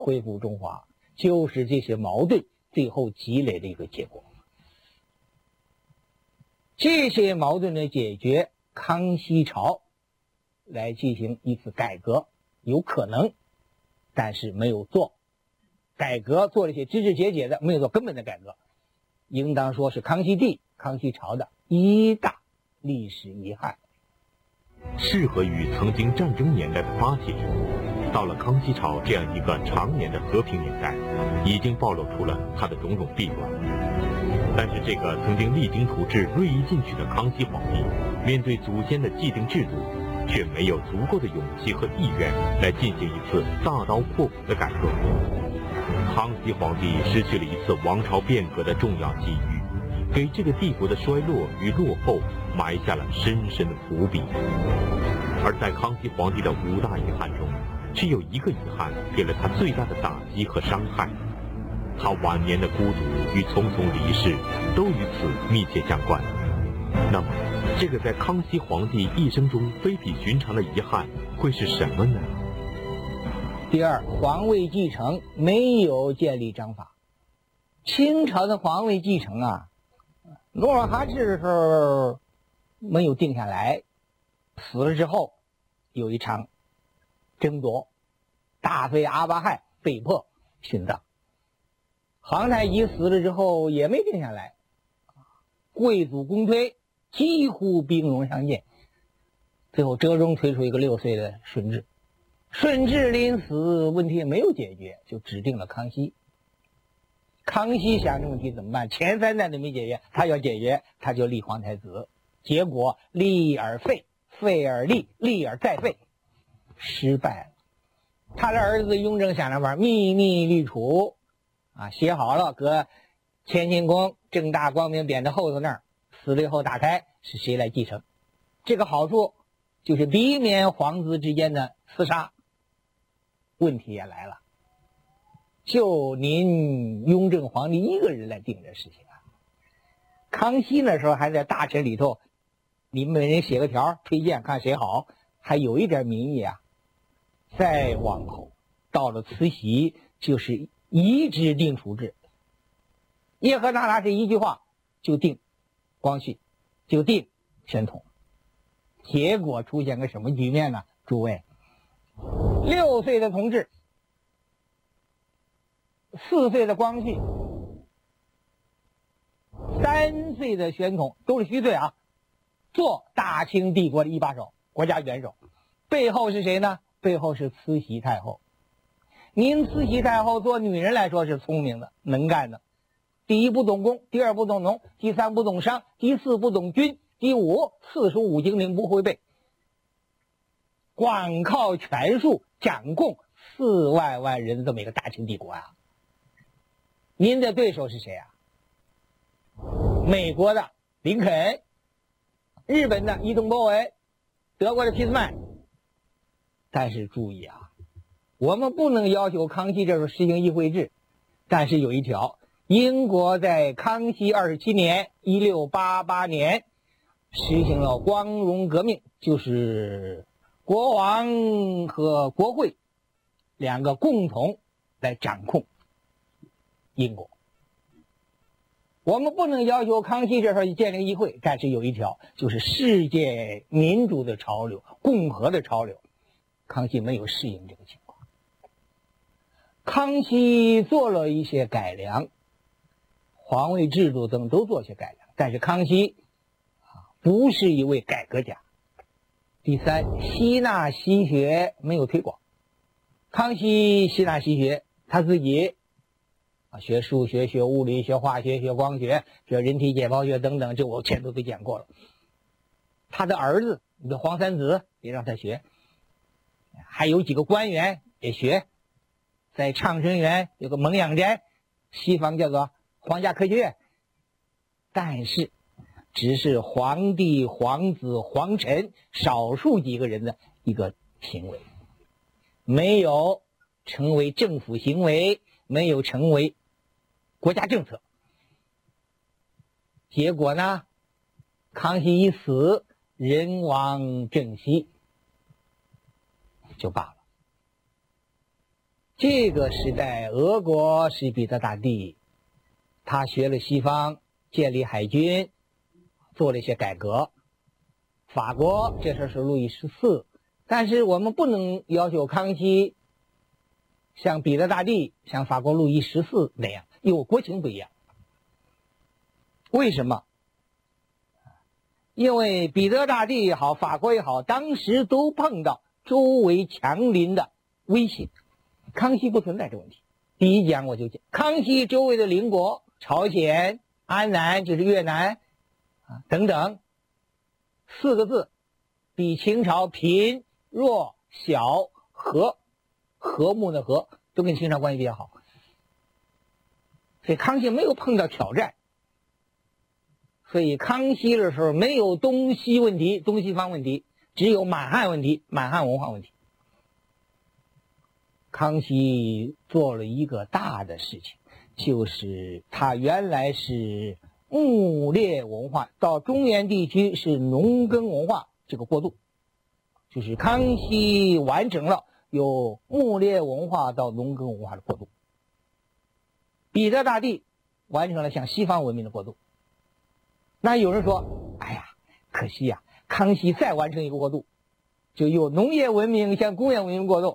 恢复中华，就是这些矛盾最后积累的一个结果。这些矛盾的解决，康熙朝来进行一次改革有可能，但是没有做。改革做了一些枝枝节节的，没有做根本的改革，应当说是康熙帝、康熙朝的一大历史遗憾。 适合于曾经战争年代的发泄，到了康熙朝这样一个常年的和平年代，已经暴露出了它的种种弊端。但是这个曾经励精图治、锐意进取的康熙皇帝，面对祖先的既定制度，却没有足够的勇气和意愿来进行一次大刀阔斧的改革。康熙皇帝失去了一次王朝变革的重要机遇，给这个帝国的衰落与落后埋下了深深的伏笔。而在康熙皇帝的5大遗憾中，只有一个遗憾给了他最大的打击和伤害，他晚年的孤独与匆匆离世都与此密切相关。那么这个在康熙皇帝一生中非比寻常的遗憾会是什么呢？ 第二，皇位继承没有建立章法。清朝的皇位继承啊，努尔哈赤的时候没有定下来，死了之后有一场争夺，大妃阿巴亥被迫殉葬。皇太极死了之后也没定下来，贵族公推几乎兵戎相见，最后折中推出一个6岁的顺治。顺治临死问题也没有解决，就指定了康熙。康熙想这问题怎么办？前3代都没解决，他要解决，他就立皇太子，结果立而废，废而立，立而再废，失败了。他的儿子雍正想着法，秘密立储写好了，搁乾清宫正大光明匾的后头那儿，死了以后打开是谁来继承。这个好处就是避免皇子之间的厮杀。问题也来了，就您雍正皇帝一个人来定这事情啊。康熙那时候还在大臣里头，你们每人写个条推荐看谁好，还有一点民意啊。再往后到了慈禧，就是一制定储制，叶赫那拉是一句话就定光绪，就定宣统。结果出现个什么局面呢？诸位，6岁的同治，4岁的光绪，3岁的宣统，都是虚岁啊，做大清帝国的一把手，国家元首。背后是谁呢？背后是慈禧太后。您慈禧太后做女人来说是聪明的、能干的。第一不懂工，第二不懂农，第3不懂商，第4不懂军，第5四书五经您不会背。光靠权术掌控4万万人的这么一个大清帝国啊！您的对手是谁啊？美国的林肯，日本的伊藤博文，德国的俾斯麦。但是注意啊，我们不能要求康熙这时候实行议会制，但是有一条，英国在康熙27年1688年实行了光荣革命，就是国王和国会2个共同来掌控英国。我们不能要求康熙这时候建立议会，但是有一条，就是世界民主的潮流、共和的潮流，康熙没有适应这个情况。康熙做了一些改良，皇位制度等都做些改良，但是康熙不是一位改革家。第3，希纳西学没有推广。康熙希纳西学，他自己学数学、学物理、学化学、学光学、学人体解剖学等等，这我前头都讲过了。他的儿子，你的皇三子也让他学，还有几个官员也学。在畅春园有个蒙养斋，西方叫做皇家科学院，但是只是皇帝、皇子、皇臣少数几个人的一个行为，没有成为政府行为，没有成为国家政策。结果呢，康熙一死，人亡政息，就罢了。 这个时代，俄国是彼得大帝，他学了西方，建立海军，做了一些改革。法国这时候是路易14，但是我们不能要求康熙像彼得大帝、像法国路易14那样，因为国情不一样。为什么？因为彼得大帝也好，法国也好，当时都碰到周围强邻的威胁。康熙不存在这问题。第一讲我就讲，康熙周围的邻国，朝鲜、安南就是越南等等，4个字，比清朝贫、弱、小、和，和睦的和，都跟清朝关系比较好。所以康熙没有碰到挑战。所以康熙的时候没有东西问题，东西方问题，只有满汉问题，满汉文化问题。康熙做了一个大的事情，就是他原来是牧猎文化，到中原地区是农耕文化这个过渡，就是康熙完成了由牧猎文化到农耕文化的过渡。彼得大帝完成了向西方文明的过渡。那有人说，哎呀，可惜呀，康熙再完成一个过渡，就由农业文明向工业文明过渡，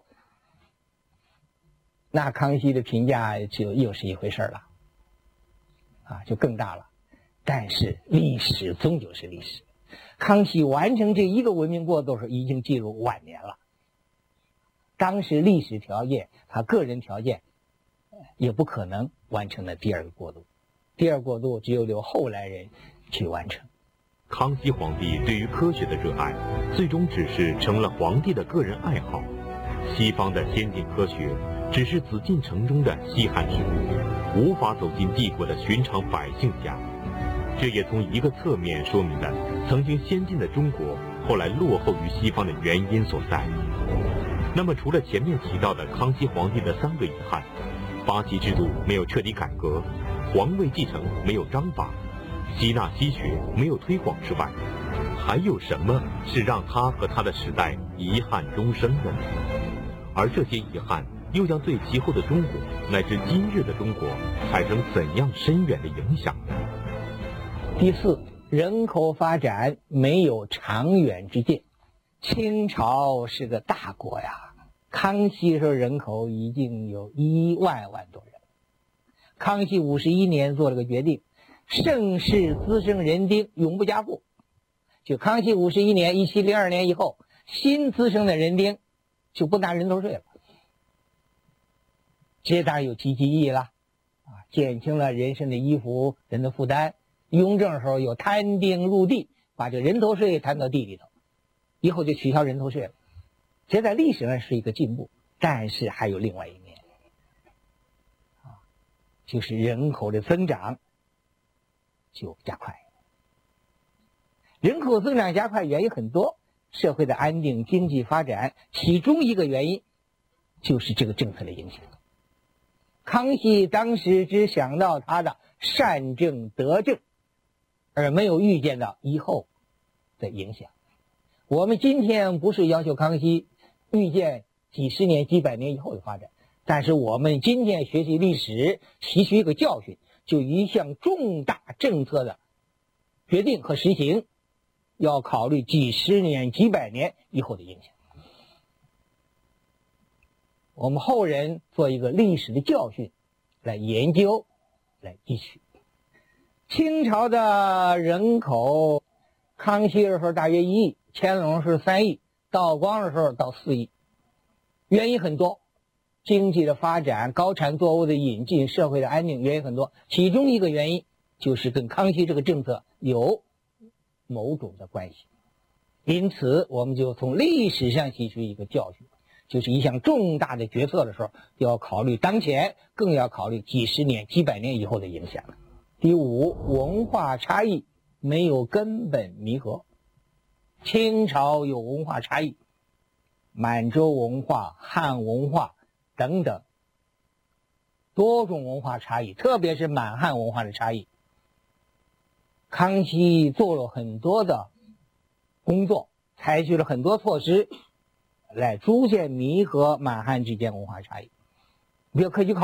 那康熙的评价就又是一回事了，就更大了。但是历史终究是历史，康熙完成这一个文明过渡时已经进入晚年了。当时历史条件，他个人条件也不可能完成了第二个过渡，第二过渡只有留后来人去完成。 康熙皇帝对于科学的热爱，最终只是成了皇帝的个人爱好。西方的先进科学只是紫禁城中的稀罕之物，无法走进帝国的寻常百姓家。这也从一个侧面说明了曾经先进的中国后来落后于西方的原因所在。那么除了前面提到的康熙皇帝的3个遗憾，八旗制度没有彻底改革，皇位继承没有章法，吸纳西学没有推广之外，还有什么是让他和他的时代遗憾终生的呢？而这些遗憾又将对其后的中国乃至今日的中国产生怎样深远的影响呢？ 第4，人口发展没有长远之见。清朝是个大国呀，康熙时候人口已经有1万多人。康熙51年做了个决定，盛世滋生人丁，永不加赋。就康熙51年1702年以后，新滋生的人丁就不拿人头税了。这当然有积极意义了，减轻了人身的衣服人的负担。雍正的时候有摊丁入地，把这人头税摊到地里头，以后就取消人头税了。这在历史上是一个进步，但是还有另外一面，就是人口的增长就加快。人口增长加快原因很多，社会的安定、经济发展，其中一个原因就是这个政策的影响。康熙当时只想到他的善政德政，而没有预见到以后的影响。我们今天不是要求康熙预见几十年、几百年以后的发展，但是我们今天学习历史，吸取一个教训，就一项重大政策的决定和实行，要考虑几十年、几百年以后的影响。我们后人做一个历史的教训来研究，来汲取。清朝的人口，康熙的时候大约1亿，乾隆是3亿，道光的时候到4亿。原因很多，经济的发展、高产作物的引进、社会的安定，原因很多。其中一个原因就是跟康熙这个政策有某种的关系。因此我们就从历史上吸取一个教训，就是一项重大的决策的时候，要考虑当前，更要考虑几十年、几百年以后的影响。第5，文化差异没有根本弥合。清朝有文化差异，满洲文化、汉文化等等多种文化差异，特别是满汉文化的差异。康熙做了很多的工作，采取了很多措施来逐渐弥合满汉之间文化差异。 比如科举考